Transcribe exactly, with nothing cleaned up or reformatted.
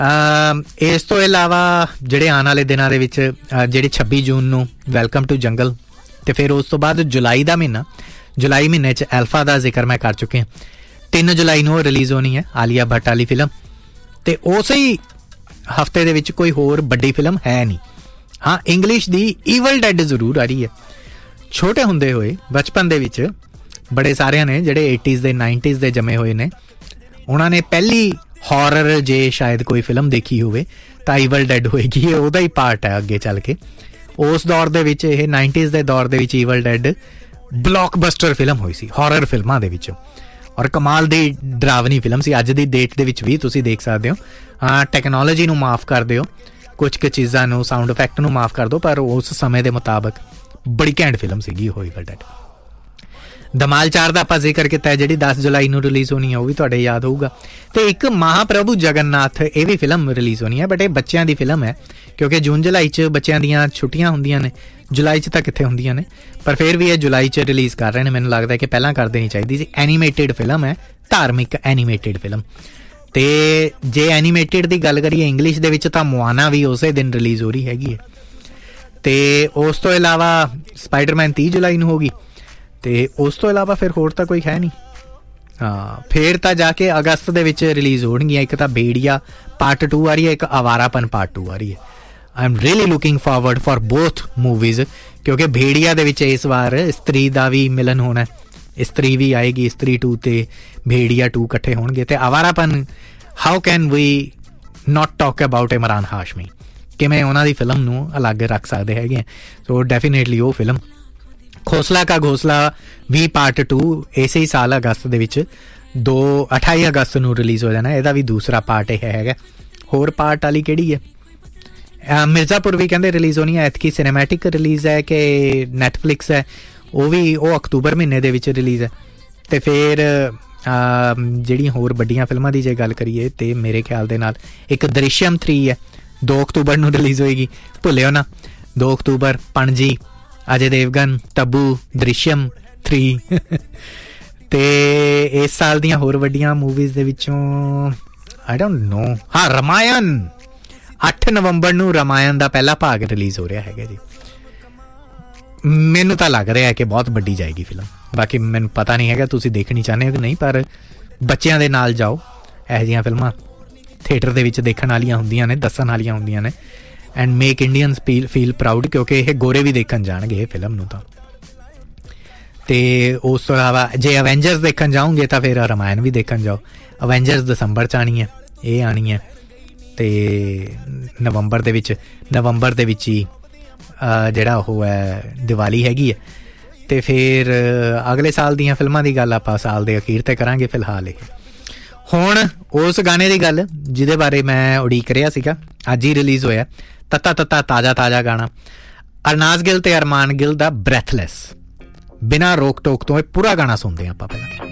ਇਸ ਤੋਂ ਇਲਾਵਾ ਜਿਹੜੇ ਆਉਣ ਵਾਲੇ ਦਿਨਾਂ ਦੇ ਵਿੱਚ ਜਿਹੜੀ ਛੱਬੀ ਜੂਨ ਨੂੰ ਵੈਲਕਮ ਟੂ ਜੰਗਲ, ਅਤੇ ਫਿਰ ਉਸ ਤੋਂ ਬਾਅਦ ਜੁਲਾਈ ਦਾ ਮਹੀਨਾ, ਜੁਲਾਈ ਮਹੀਨੇ 'ਚ ਐਲਫਾ ਦਾ ਜ਼ਿਕਰ ਮੈਂ ਕਰ ਚੁੱਕਿਆ। ਤਿੰਨ ਜੁਲਾਈ ਨੂੰ ਉਹ ਰਿਲੀਜ਼ ਹੋਣੀ ਹੈ, ਆਲੀਆ ਭੱਟ ਵਾਲੀ ਫਿਲਮ। ਅਤੇ ਉਸੇ ਹੀ ਹਫ਼ਤੇ ਦੇ ਵਿੱਚ ਕੋਈ ਹੋਰ ਵੱਡੀ ਫਿਲਮ ਹੈ ਨਹੀਂ। ਹਾਂ, ਇੰਗਲਿਸ਼ ਦੀ ਈਵਲ ਡੈਡ ਜ਼ਰੂਰ ਆ ਰਹੀ ਹੈ। ਛੋਟੇ ਹੁੰਦੇ ਹੋਏ ਬਚਪਨ ਦੇ ਵਿੱਚ ਬੜੇ ਸਾਰਿਆਂ ਨੇ ਜਿਹੜੇ ਏਟੀਜ਼ ਦੇ ਨਾਈਨਟੀਜ਼ ਦੇ ਜੰਮੇ ਹੋਏ ਨੇ, ਉਹਨਾਂ ਨੇ ਪਹਿਲੀ ਹੌਰਰ ਜੇ ਸ਼ਾਇਦ ਕੋਈ ਫਿਲਮ ਦੇਖੀ ਹੋਵੇ ਤਾਂ ਈਵਲ ਡੈਡ ਹੋਏਗੀ। ਇਹ ਉਹਦਾ ਹੀ ਪਾਰਟ ਹੈ ਅੱਗੇ ਚੱਲ ਕੇ। ਉਸ ਦੌਰ ਦੇ ਵਿੱਚ, ਇਹ ਨਾਈਨਟੀਜ਼ ਦੇ ਦੌਰ ਦੇ ਵਿੱਚ ਈਵਲ ਡੈਡ ਬਲੌਕਬਸਟਰ ਫਿਲਮ ਹੋਈ ਸੀ ਹੌਰਰ ਫਿਲਮਾਂ ਦੇ ਵਿੱਚ, ਔਰ ਕਮਾਲ ਦੀ ਡਰਾਵਨੀ ਫਿਲਮ ਸੀ। ਅੱਜ ਦੀ ਡੇਟ ਦੇ ਵਿੱਚ ਵੀ ਤੁਸੀਂ ਦੇਖ ਸਕਦੇ ਹੋ। ਹਾਂ, ਟੈਕਨੋਲੋਜੀ ਨੂੰ ਮਾਫ ਕਰ ਦਿਓ, ਕੁਝ ਕੁ ਚੀਜ਼ਾਂ ਨੂੰ, ਸਾਊਂਡ ਇਫੈਕਟ ਨੂੰ ਮਾਫ ਕਰ ਦਿਓ, ਪਰ ਉਸ ਸਮੇਂ ਦੇ ਮੁਤਾਬਕ ਬੜੀ ਘੈਂਟ ਫਿਲਮ ਸੀਗੀ ਉਹ ਈਵਲ ਡੈਡ। ਧਮਾਲ ਚਾਰ ਦਾ ਆਪਾਂ ਜ਼ਿਕਰ ਕੀਤਾ, ਜਿਹੜੀ ਦਸ ਜੁਲਾਈ ਨੂੰ ਰਿਲੀਜ਼ ਹੋਣੀ ਹੈ, ਉਹ ਵੀ ਤੁਹਾਡੇ ਯਾਦ ਹੋਊਗਾ। ਅਤੇ ਇੱਕ ਮਹਾਪ੍ਰਭੂ ਜਗਨਨਾਥ, ਇਹ ਵੀ ਫਿਲਮ ਰਿਲੀਜ਼ ਹੋਣੀ ਹੈ, ਬਟ ਇਹ ਬੱਚਿਆਂ ਦੀ ਫਿਲਮ ਹੈ, ਕਿਉਂਕਿ ਜੂਨ ਜੁਲਾਈ 'ਚ ਬੱਚਿਆਂ ਦੀਆਂ ਛੁੱਟੀਆਂ ਹੁੰਦੀਆਂ ਨੇ। ਜੁਲਾਈ 'ਚ ਤਾਂ ਕਿੱਥੇ ਹੁੰਦੀਆਂ ਨੇ, ਪਰ ਫਿਰ ਵੀ ਇਹ ਜੁਲਾਈ 'ਚ ਰਿਲੀਜ਼ ਕਰ ਰਹੇ ਨੇ। ਮੈਨੂੰ ਲੱਗਦਾ ਕਿ ਪਹਿਲਾਂ ਕਰ ਦੇਣੀ ਚਾਹੀਦੀ ਸੀ। ਐਨੀਮੇਟਿਡ ਫਿਲਮ ਹੈ, ਧਾਰਮਿਕ ਐਨੀਮੇਟਿਡ ਫਿਲਮ। ਅਤੇ ਜੇ ਐਨੀਮੇਟਿਡ ਦੀ ਗੱਲ ਕਰੀਏ ਇੰਗਲਿਸ਼ ਦੇ ਵਿੱਚ, ਤਾਂ ਮੁਆਨਾ ਵੀ ਉਸੇ ਦਿਨ ਰਿਲੀਜ਼ ਹੋ ਰਹੀ ਹੈਗੀ ਹੈ। ਅਤੇ ਉਸ ਤੋਂ ਇਲਾਵਾ ਸਪਾਈਡਰਮੈਨ ਤੀਹ ਜੁਲਾਈ ਨੂੰ ਹੋਗੀ। ਅਤੇ ਉਸ ਤੋਂ ਇਲਾਵਾ ਫਿਰ ਹੋਰ ਤਾਂ ਕੋਈ ਹੈ ਨਹੀਂ। ਹਾਂ, ਫਿਰ ਤਾਂ ਜਾ ਕੇ ਅਗਸਤ ਦੇ ਵਿੱਚ ਰਿਲੀਜ਼ ਹੋਣਗੀਆਂ। ਇੱਕ ਤਾਂ ਭੇੜੀਆ ਪਾਰਟ ਟੂ ਆ ਰਹੀ ਹੈ, ਇੱਕ ਅਵਾਰਾਪਨ ਪਾਰਟ ਟੂ ਆ ਰਹੀ ਹੈ। I am really looking forward for both movies, ਕਿਉਂਕਿ ਭੇੜੀਆ ਦੇ ਵਿੱਚ ਇਸ ਵਾਰ ਇਸਤਰੀ ਦਾ ਵੀ ਮਿਲਨ ਹੋਣਾ। ਇਸਤਰੀ ਵੀ ਆਏਗੀ, ਇਸਤਰੀ ਟੂ ਅਤੇ ਭੇੜੀਆ ਟੂ ਇਕੱਠੇ ਹੋਣਗੇ। ਅਤੇ ਅਵਾਰਾਪਨ, how can we not talk about Imran Hashmi, ਕਿਵੇਂ ਉਹਨਾਂ ਦੀ ਫਿਲਮ ਨੂੰ ਅਲੱਗ ਰੱਖ ਸਕਦੇ ਹੈਗੇ ਆ। ਸੋ ਡੈਫੀਨੇਟਲੀ ਉਹ ਫਿਲਮ। ਖੋਸਲਾ ਕਾ ਘੋਸਲਾ ਵੀ ਪਾਰਟ ਟੂ ਇਸੇ ਹੀ ਸਾਲ ਅਗਸਤ ਦੇ ਵਿੱਚ ਦੋ ਅਠਾਈ ਅਗਸਤ ਨੂੰ ਰਿਲੀਜ਼ ਹੋ ਜਾਣਾ। ਇਹਦਾ ਵੀ ਦੂਸਰਾ ਪਾਰਟ ਇਹ ਹੈਗਾ। ਹੋਰ ਪਾਰਟ ਵਾਲੀ ਕਿਹੜੀ ਹੈ? ਮਿਰਜ਼ਾਪੁਰ ਵੀ ਕਹਿੰਦੇ ਰਿਲੀਜ਼ ਹੋਣੀ ਹੈ। ਐਤਕੀ ਸਿਨੇਮੈਟਿਕ ਰਿਲੀਜ਼ ਹੈ ਕਿ ਨੈਟਫਲਿਕਸ ਹੈ, ਉਹ ਵੀ ਉਹ ਅਕਤੂਬਰ ਮਹੀਨੇ ਦੇ ਵਿੱਚ ਰਿਲੀਜ਼ ਹੈ। ਅਤੇ ਫਿਰ ਜਿਹੜੀਆਂ ਹੋਰ ਵੱਡੀਆਂ ਫਿਲਮਾਂ ਦੀ ਜੇ ਗੱਲ ਕਰੀਏ, ਤਾਂ ਮੇਰੇ ਖਿਆਲ ਦੇ ਨਾਲ ਇੱਕ ਦ੍ਰਿਸ਼ਯਮ ਥ੍ਰੀ ਹੈ, ਦੋ ਅਕਤੂਬਰ ਨੂੰ ਰਿਲੀਜ਼ ਹੋਏਗੀ। ਭੁੱਲਿਓ ਨਾ, ਦੋ ਅਕਤੂਬਰ, ਪਣਜੀ, ਅਜੇ ਦੇਵਗਨ, ਤਬੂ, ਦ੍ਰਿਸ਼ਯਮ ਥ੍ਰੀ। ਅਤੇ ਇਸ ਸਾਲ ਦੀਆਂ ਹੋਰ ਵੱਡੀਆਂ ਮੂਵੀਜ਼ ਦੇ ਵਿੱਚੋਂ ਆਈ ਡੋਂਟ ਨੋ, ਹਾਂ ਰਮਾਇਣ, ਅੱਠ ਨਵੰਬਰ ਨੂੰ ਰਮਾਇਣ ਦਾ ਪਹਿਲਾ ਭਾਗ ਰਿਲੀਜ਼ ਹੋ ਰਿਹਾ ਹੈਗਾ ਜੀ। ਮੈਨੂੰ ਤਾਂ ਲੱਗ ਰਿਹਾ ਕਿ ਬਹੁਤ ਵੱਡੀ ਜਾਏਗੀ ਫਿਲਮ। ਬਾਕੀ ਮੈਨੂੰ ਪਤਾ ਨਹੀਂ ਹੈਗਾ ਤੁਸੀਂ ਦੇਖਣੀ ਚਾਹੁੰਦੇ ਹੋ ਕਿ ਨਹੀਂ, ਪਰ ਬੱਚਿਆਂ ਦੇ ਨਾਲ ਜਾਓ। ਇਹੋ ਜਿਹੀਆਂ ਫਿਲਮਾਂ ਥੀਏਟਰ ਦੇ ਵਿੱਚ ਦੇਖਣ ਵਾਲੀਆਂ ਹੁੰਦੀਆਂ ਨੇ, ਦੱਸਣ ਵਾਲੀਆਂ ਹੁੰਦੀਆਂ ਨੇ। And make Indians feel feel proud, ਕਿਉਂਕਿ ਇਹ ਗੋਰੇ ਵੀ ਦੇਖਣ ਜਾਣਗੇ ਇਹ ਫਿਲਮ ਨੂੰ ਤਾਂ। ਅਤੇ ਉਸ ਤੋਂ ਇਲਾਵਾ ਜੇ ਅਵੈਂਜਰਸ ਦੇਖਣ ਜਾਓਗੇ ਤਾਂ ਫਿਰ ਰਮਾਇਣ ਵੀ ਦੇਖਣ ਜਾਓ। ਅਵੈਂਜਰਸ ਦਸੰਬਰ 'ਚ ਆਉਣੀ ਹੈ, ਇਹ ਆਉਣੀ ਹੈ। ਅਤੇ ਨਵੰਬਰ ਦੇ ਵਿੱਚ ਨਵੰਬਰ ਦੇ ਵਿੱਚ ਹੀ ਜਿਹੜਾ ਉਹ ਹੈ ਦੀਵਾਲੀ ਹੈਗੀ ਹੈ। ਅਤੇ ਫਿਰ ਅਗਲੇ ਸਾਲ ਦੀਆਂ ਫਿਲਮਾਂ ਦੀ ਗੱਲ ਆਪਾਂ ਸਾਲ ਦੇ ਅਖੀਰ 'ਤੇ ਕਰਾਂਗੇ। ਫਿਲਹਾਲ ਇਹ ਹੁਣ ਉਸ ਗਾਣੇ ਦੀ ਗੱਲ ਜਿਹਦੇ ਬਾਰੇ ਮੈਂ ਉਡੀਕ ਰਿਹਾ ਸੀਗਾ, ਅੱਜ ਹੀ ਰਿਲੀਜ਼ ਹੋਇਆ, ਤੱਤਾ ਤੱਤਾ ਤਾਜ਼ਾ ਤਾਜ਼ਾ ਗਾਣਾ, ਅਰਨਾਜ਼ ਗਿੱਲ ਅਤੇ ਅਰਮਾਨ ਗਿੱਲ ਦਾ ਬ੍ਰੈਥਲੈਸ। ਬਿਨਾਂ ਰੋਕ ਟੋਕ ਤੋਂ ਇਹ ਪੂਰਾ ਗਾਣਾ ਸੁਣਦੇ ਹਾਂ ਆਪਾਂ ਪਹਿਲਾਂ।